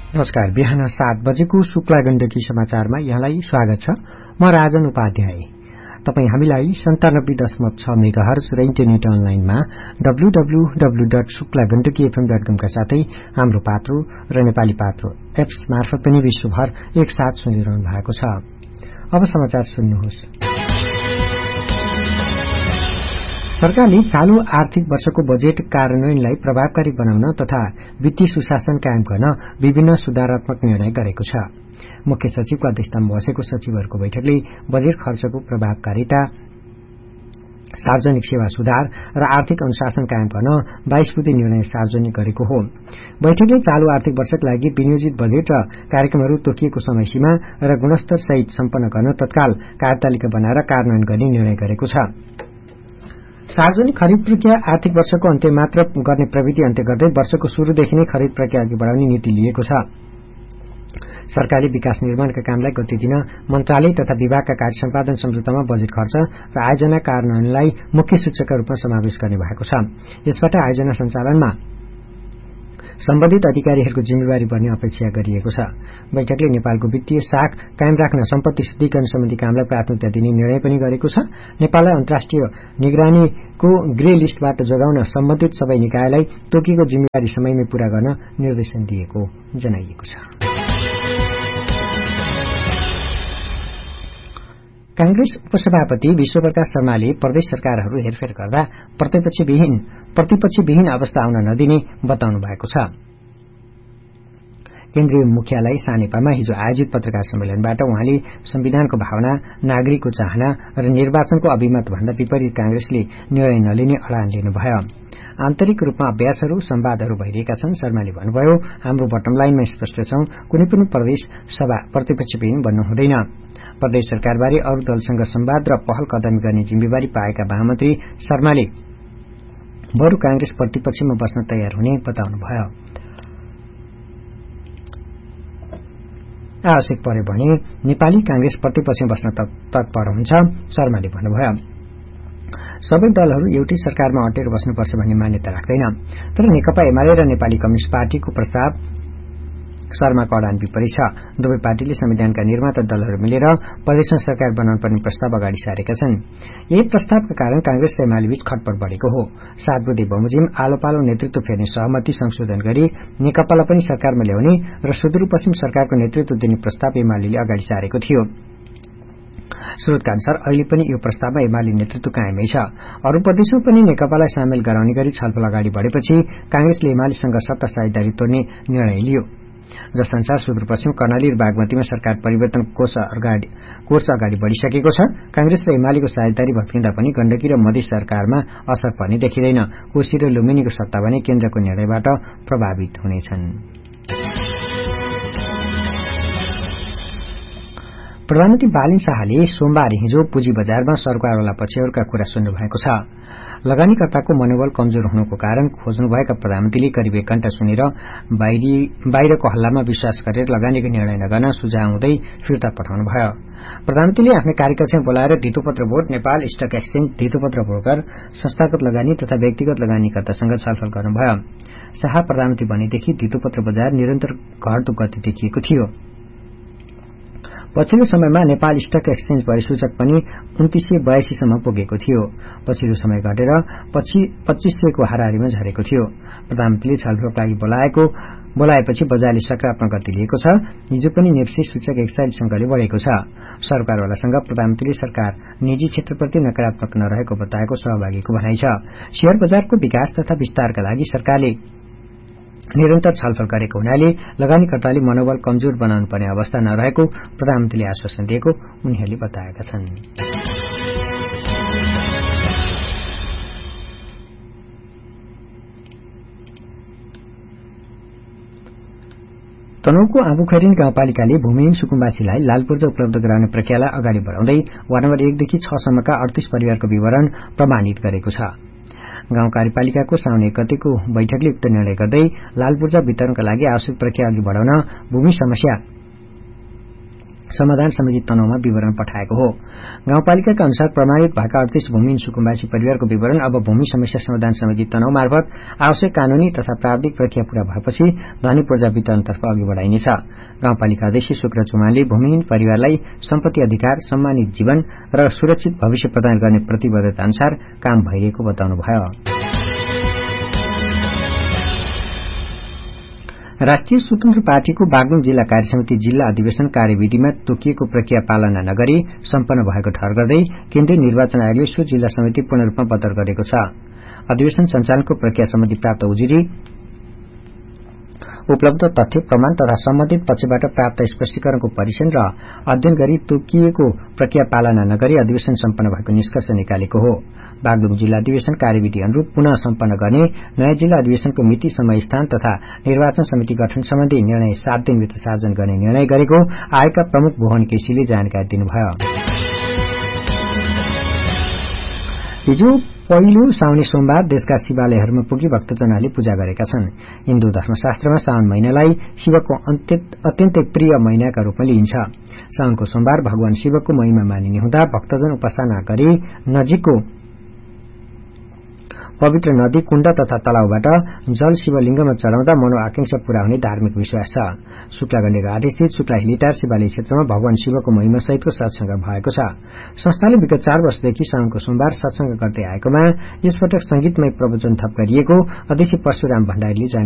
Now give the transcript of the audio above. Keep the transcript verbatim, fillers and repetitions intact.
नमस्कार। बिहान सात बजेको शुक्ला गण्डकी समाचारमा यहाँलाई स्वागत छ। म राजन उपाध्याय। तपाई हामीलाई सन्तानब्बे दशमलव छ मेगाहर्ज र इन्टरनेट अनलाइनमा W W W dot Shukla Gandaki FM dot कम का साथै हाम्रो पात्रो र नेपाली पात्रो एप्स मार्फत पनि विश्वभर एकसाथ सुनिरहनु भएको छ। अब समाचार सुन्नुहोस्। सरकारले चालू आर्थिक वर्षको बजेट कार्यान्वयनलाई प्रभावकारी बनाउन तथा वित्तीय सुशासन कायम गर्न विभिन्न सुधारात्मक निर्णय गरेको छ। मुख्य सचिवको अध्यक्षतामा बसेको सचिवहरूको बैठकले बजेट खर्चको प्रभावकारिता, सार्वजनिक सेवा सुधार र आर्थिक अनुशासन कायम गर्न बाइस बुँदे निर्णय सार्वजनिक गरेको हो। बैठकले चालू आर्थिक वर्षका लागि विनियोजित बजेट र कार्यक्रमहरू तोकिएको समयसीमा र गुणस्तर सहित सम्पन्न गर्न तत्काल कार्यतालिका बनाएर कार्यान्वयन गर्ने निर्णय गरेको छ। सार्वजनिक खरिद प्रक्रिया आर्थिक वर्षको अन्त्य मात्र गर्ने प्रवृत्ति अन्त्य गर्दै वर्षको शुरूदेखि नै खरिद प्रक्रिया अघि बढाउने नीति लिएको छ। सरकारले विकास निर्माणका कामलाई गति दिन मन्त्रालय तथा विभागका कार्य सम्पादन सम्झौतामा बजेट खर्च र आयोजना कार्यान्वयनलाई मुख्य सूचकका रूपमा समावेश गर्ने भएको छ। यसबाट आयोजना सञ्चालनमा सम्बन्धित अधिकारीहरूको जिम्मेवारी बढ्ने अपेक्षा गरिएको छ। बैठकले नेपालको वित्तीय साख कायम राख्न सम्पत्ति शुद्धिकरण सम्बन्धी कामलाई प्राथमिकता दिने निर्णय पनि गरेको छ। नेपाललाई अन्तर्राष्ट्रिय निगरानीको ग्रे लिस्टबाट जोगाउन सम्बन्धित सबै निकायलाई तोकिएको जिम्मेवारी समयमै पूरा गर्न निर्देशन दिएको जनाइएको छ। कांग्रेस उपसभापति विश्वप्रकाश शर्माले प्रदेश सरकारहरू हेरफेर गर्दा प्रतिपक्षविहीन प्रतिपक्षविहीन अवस्था आउन नदिने बताउनु भएको छ। केन्द्रीय मुख्यालय सानेपामा हिजो आयोजित पत्रकार सम्मेलनबाट उहाँले संविधानको भावना, नागरिकको चाहना र निर्वाचनको अभिमत भन्दा विपरीत कांग्रेसले निर्णय नलिने अडान लिनुभयो। आन्तरिक रूपमा अभ्यासहरू संवादहरू भइरहेका छन्। शर्माले भन्नुभयो, हाम्रो बटम लाइनमा स्पष्ट छौं, कुनै पनि प्रदेश सभा प्रतिपक्षविहीन बन्नु हुँदैन। प्रदेश सरकारबारे अरू दलसँग संवाद र पहल कदमी गर्ने जिम्मेवारी पाएका महामन्त्री शर्माले बरु कांग्रेस प्रतिपक्षमा बस्न तयार हुने बताउनुभयो। आवश्यक परे भने नेपाली कांग्रेस प्रतिपक्षमा बस्न तत्पर हुन्छ, शर्माले भन्नुभयो। सबै दलहरू एउटै सरकारमा अटेर बस्नुपर्छ भन्ने मान्यता राख्दैन। तर नेकपा एमाले र नेपाली कम्युनिष्ट पार्टीको प्रस्ताव शर्माको अडान विपरीत छ। दुवै पार्टीले संविधानका निर्माता दलहरू मिलेर प्रदेशमा सरकार बनाउनु पर्ने प्रस्ताव अगाडि सारेका छन्। यही प्रस्तावका कारण कांग्रेस र एमाले बीच खटपट बढ़ेको हो। सात बुँदे बमोजिम आलो पालो नेतृत्व फेर्ने सहमति संशोधन गरी नेकपालाई पनि सरकारमा ल्याउने र सुदूरपश्चिम सरकारको नेतृत्व दिने प्रस्ताव एमाले अगाडि सारेको थियो। स्रोतका अनुसार अहिले पनि यो प्रस्तावमा एमाले नेतृत्व कायमै छ। अरू प्रदेशमा पनि नेकपालाई सामेल गराउने गरी छलफल अगाडि बढ़ेपछि कांग्रेसले एमालेसँग सत्ता साझेदारी तोड्ने निर्णय लियो, जसअनुसार सुदूरपश्चिम कर्णाली र बागमतीमा सरकार परिवर्तन कोर्स अगाडि कोर्स अगाडि बढ़िसकेको छ। कांग्रेस र एमालेको साझेदारी भत्किँदा पनि गण्डकी र मधेस सरकारमा असर पर्ने देखिँदैन। कोशी र लुम्बिनीको सत्ता भने केन्द्रको निर्णयबाट प्रभावित हुनेछन्। प्रधानमन्त्री बालिन शाहले सोमबार हिजो पुँजी बजारमा सरकारवाला पक्षहरूका कुरा सुन्नु भएको छ। लगानीकर्ताको मनोबल कमजोर हुनुको कारण खोज्नुभएका प्रधानमन्त्रीले करिब एक घण्टा सुनेर बाहिरको हल्लामा विश्वास गरेर लगानीको निर्णय नगर्न सुझाव हुँदै फिर्ता पठाउनुभयो। प्रधानमन्त्रीले आफ्नो कार्यकक्षमा बोलाएर धितोपत्र board, Nepal stock exchange, धितोपत्र broker, संस्थागत लगानी तथा व्यक्तिगत लगानीकर्तासँग छलफल गर्नुभयो। शाह प्रधानमन्त्री बनेदेखि धितोपत्र बजार निरन्तर घट्दो गति देखिएको थियो। पछिल्लो समयमा नेपाल स्टक एक्सचेन्ज परिसूचक पनि उन्तीस सय बयासीसम्म पुगेको थियो। पछिल्लो समय घटेर पच्चीस सयको हाराहारीमा झरेको थियो। प्रधानमन्त्रीले छलफलका लागि बोलाएको बोलाएपछि बजारले सकारात्मक गति लिएको छ। हिजो पनि नेप्से सूचक एकचालिस अंकले बढ़ेको छ। सरकारवालासँग प्रधानमन्त्रीले सरकार निजी क्षेत्रप्रति नकारात्मक नरहेको बताएको सहभागीको भनाइ छ। शेयर बजारको विकास तथा विस्तारका लागि सरकारले निरन्तर छलफल गरेको हुनाले लगानीकर्ताले मनोबल कमजोर बनाउनु पर्ने अवस्था नरहेको प्रधानमन्त्रीले आश्वासन दिएको उनीहरूले बताएका छन्। तनहुँको आँबुखैरेनी गाउँपालिकाले भूमिहीन सुकुम्बासीलाई लाल पूर्जा उपलब्ध गराउने प्रक्रियालाई अगाडि बढाउँदै वार्ड नम्बर एकदेखि छ सम्मका अडतीस परिवारको विवरण प्रमाणित गरेको छ। गाउँ कार्यपालिकाको साउन एक गतेको बैठकले उक्त निर्णय गर्दै लाल पूर्जा वितरणका लागि आवश्यक प्रक्रिया अघि बढाउन भूमि समस्या समाधान समिति तनहुमा विवरण पठाएको हो। गाउँपालिकाका अनुसार प्रमाणित भएका अडतीस भूमिहीन सुकुम्बासी परिवारको विवरण अब भूमि समस्या समाधान समिति तनहु मार्फत आवश्यक कानूनी तथा प्राविधिक प्रक्रिया पूरा भएपछि धनी पूर्जा वितरणतर्फ अघि बढ़ाइनेछ। गाउँपालिका अध्यक्ष शुक्र चुमानले भूमिहीन परिवारलाई सम्पत्ति अधिकार, सम्मानित जीवन र सुरक्षित भविष्य प्रदान गर्ने प्रतिबद्धता अनुसार काम भइरहेको बताउनुभयो। राष्ट्रिय स्वतन्त्र पार्टीको बागलुङ जिल्ला कार्यसमिति जिल्ला अधिवेशन कार्यविधिमा तोकिएको प्रक्रिया पालना नगरी सम्पन्न भएको ठहर गर्दै केन्द्रीय निर्वाचन आयोगले सो जिल्ला समिति पूर्ण रूपमा बदर गरेको छ। अधिवेशन सञ्चालनको प्रक्रिया सम्बन्धी प्राप्त उजुरी, उपलब्ध तथ्य प्रमाण तथा सम्बन्धित पक्षबाट प्राप्त स्पष्टीकरणको परीक्षण र अध्ययन गरी तोकिएको प्रक्रिया पालना नगरी अधिवेशन सम्पन्न भएको निष्कर्ष निकालेको हो। बागलुङ जिल्ला अधिवेशन कार्यविधि अनुरूप पुनः सम्पन्न गर्ने नयाँ जिल्ला अधिवेशनको मिति, समय, स्थान तथा निर्वाचन समिति गठन सम्बन्धी निर्णय सात दिनभित्र सार्वजनिक गर्ने निर्णय गरेको आयोगका प्रमुख भुवन केसीले जानकारी दिनुभयो। हिजो पहिलो साउने सोमबार देशका शिवालयहरूमा पुगी भक्तजनहरूले पूजा गरेका छन्। हिन्दू धर्मशास्त्रमा साउन महिनालाई शिवको अत्यन्तै प्रिय महिनाका रूपमा लिइन्छ। साउनको सोमबार भगवान शिवको महिमा मानिने हुँदा भक्तजन उपासना गरी नजिकको पवित्र नदी, कुण्ड तथा तलाउबाट जल शिवलिंगमा चढ़ाउँदा मनोआकांक्षा पूरा हुने धार्मिक विश्वास छ। शुक्लागण्डीको आधिस्थित शुक्ला हिलिटार शिवालय क्षेत्रमा भगवान शिवको महिमा सहितको सत्संग भएको छ। संस्थाले विगत चार वर्षदेखि साउनको सोमबार सत्संग गर्दै आएकोमा यसपटक संगीतमय प्रवचन थप गरिएको अध्यक्ष परशुराम भण्डारीले